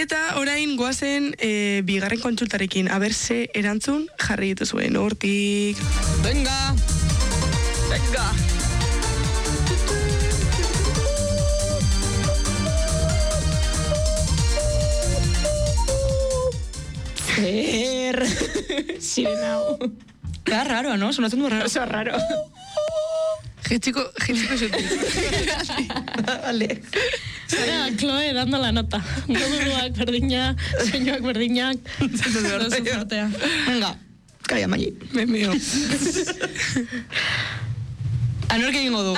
Eta orain goazen bigarren kontsultarekin, aber ze erantzun jarri dituzuen hortik. Venga! Sirenao. Queda raro, ¿no? Sonatzen du raro. Oso raro. Jetxiko zutik. Vale. Zara, Chloe dando la nota. Moduak berdina, soinuak berdinak. Venga, kaya, Magi. Memeo. Anork egingo du.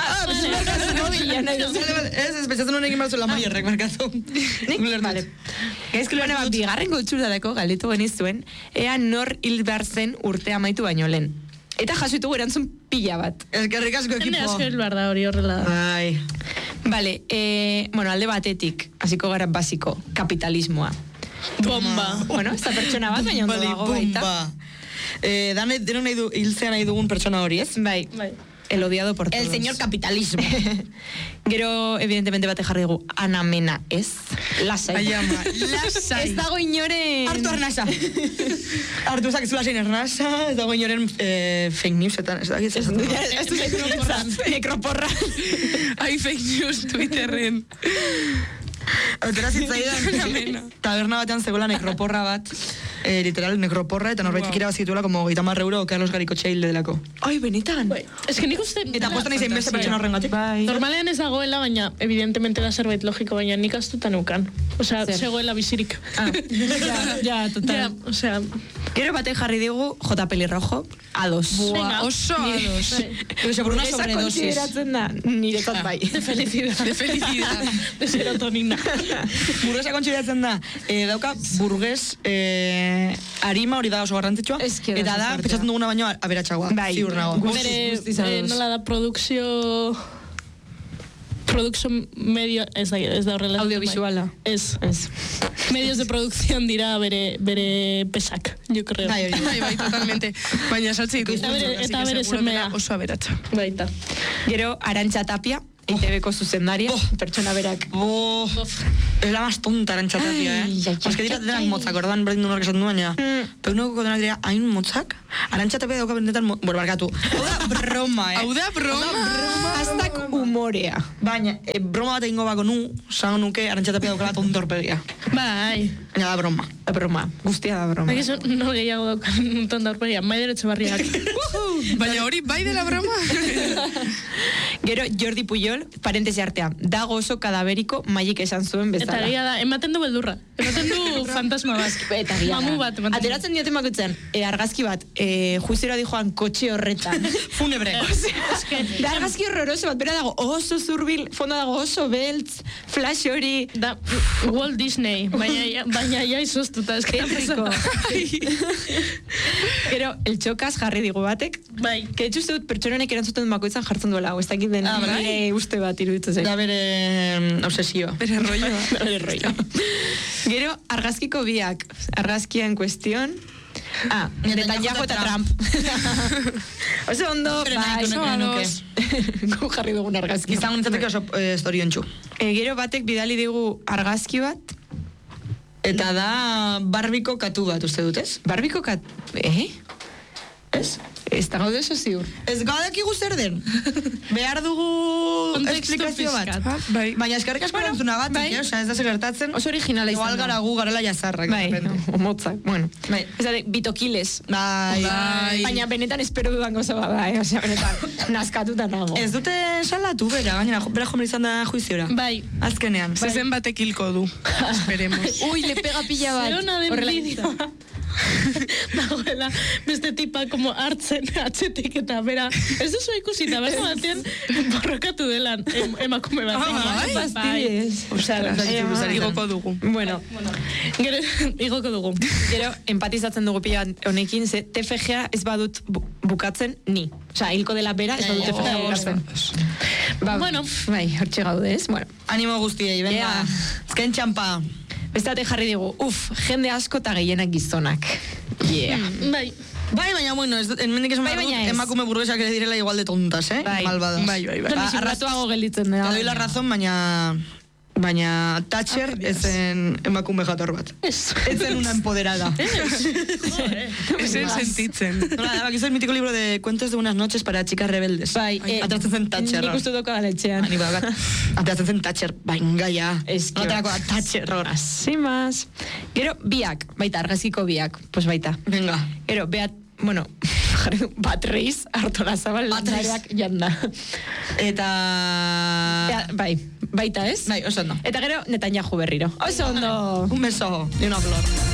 Ez, pentsatzen honen egin batzula Maierrek, markatu. Vale. Ez que luena bigarren kontsultarako galdetu genizuen, ea nor hil behar zen urte amaitu baino lehen. Eta jaso ditugu erantzun pila bat. Eskerrik asko ekipo. Hene asko hilbar da hori horrela da. Ai. Vale, bueno, alde batetik, hasiko gara basiko, kapitalismoa. Bomba. Bueno, ez da pertsona bat, baina ondo dago baita. Denon hiltzea nahi dugun pertsona hori, ez? Bai. El odiado por todos. El señor capitalismo. Gero, evidentemente, bate jarri dugu, Ana Mena, ez? Lasai. Aiama, lasai. Ez dago inoren... Artu arnasa. Artu zakizula zein arnasa, ez dago inoren fake newsetan. Ez du nekroporra. Ai, fake news Twitterren. Otera zitzaidan, taberna batean zegoela nekroporra bat, literal nekroporra, eta norbaitik irabazituela como 30 euro Carlos Garicotxea hilde delako. Ai, benetan. Ez que nik uste... Eta posta nahi zein beste pertsona horrengatik. Normalean ez dagoela, baina evidentemente da zerbait logiko, baina nik astutan ukan. Osea, zegoela bizirik. Ja, total. Osea... Gero batek jarri digu J. Pelirrojo, ados. Buah, oso ados. Pero por una sobredosis. Konsideratzen da, niretzat bai. De felicidad. De serotonina. Burguesa konsideratzen da, dauka burgues arima hori da oso garrantzitsua, eta da, pentsatzen duguna baino aberatsagoa. Ziur nago. Nola da produkzio medio, ez da horrela. Audiovisuala. Ez. Medios de producción dira bere pesak, yo creo. Bai, totalmente. Baina saltze ditu. Eta bere semea. Oso aberatsa. Baita. Gero, Arantxa Tapia, EITB-ko zuzendaria, pertsona berak. Es la más tonta Arantxa Tapia, Es que dira denak motzak, ordan berdin duenak esaten du baina. Pero unoko denak dira, hain motzak? Arantxa Tapia dauka bendetan, bueno, barkatu. Hau da broma, Hau da broma. Hastak humorea. Baina, broma bat egingo bako nu, zango nuke Arantxa Tapia daukala tontorpegia. Bai. Baina da broma. Da broma, guztia da broma. Baina no gehiago daukan tontorpegia, Maider Etxebarriak. Baina hori bai dela broma. Gero, Jordi Pujol, parentesi artean, dago oso kadaberiko Maik esan zuen bezala. Eta gila da, ematen du beldurra. Ematen du fantasma bat. Eta gila Mamu bat. Ateratzen diote makutzen, argazki bat, juizera dijoan kotxe horretan. Funebre. Da argazki horroroso bat, bera dago oso zurbil, fondo dago oso beltz, flash hori. Da, Walt Disney, baina ja izoztuta. Etriko. Gero, el txokas jarri digu batek. Bai. Ketxu zeut pertsonanek erantzuten makoitzan jartzen duela, ez dakit den nire uste bat iruditu zen. Da bere obsesioa. Bere rolloa. Gero, argazkiko biak, argazkia en cuestión. Netanyahu eta Trump. Oso ondo, bai. Gu jarri dugun argazki. Izango nintzateke oso storiontxu. Gero batek bidali digu argazki bat. Eta da Barbiko katu bat, uste dutez? Barbiko katu? Ez? Ez da gaude oso ziur. Ez gaudekigu zer den. Behar dugu esplikazio bat. Baina eskerrik asko erantzuna bat, ez da segertatzen. Oso originala izan da. Igual gara gu garela jazarrak. Bai, motzak, bueno. Ez da, bitokiles. Bai. Baina benetan espero dudan goza bada, osea, benetan, naskatuta nago. Ez dute salatu bera, baina bera jomen izan da juiziora. Bai. Azkenean. Zezen batek hilko du. Esperemos. Ui, le pega pila bat. Zerona den bideoa. Dagoela, beste tipa como hartzen atzetik eta bera. Ez duzu ikusita, bera batean borrokatu delan emakume bat. Pastidez. Igoko dugu. Bueno. Gero, igoko dugu. Gero, empatizatzen dugu pila honekin, ze TFGa ez badut bukatzen ni. Osa, hilko dela bera, ez badut TFGa bukatzen. Bueno. Bai, hortxe gaude ez. Bueno. Animo guztiei, venga. Ezken txampa. Bestate jarri digu, jende asko eta gehienak gizonak. Yeah. Bai. Bai, baina, bueno, enmendik esan behar dut, emakume burguesak ere direla igual de tontas, Malvadas. Bai. Arratuago gelditzen da. Te doy la razón, baina... Baina Thatcher ezen emakume jator bat. Ezen una empoderada. Ezen sentitzen. Nola, da, bakizu el mítico libro de cuentos de unas noches para chicas rebeldes. Bai, Ateratzen zen Thatcher. nik uste doka galetxean. Ni bakat. Ateratzen zen Thatcher. Venga ya. Eske. Aterako da Thatcher hor. Sin más. Gero, biak, baita, argazkiko biak. Pues baita. Venga. Gero, bueno, Batreiz, Artolazabal landareak janda. Eta... Bai, baita ez? Bai, oso ondo. Eta gero, Netanyahu berriro. Oso ondo. Un beso y una flor.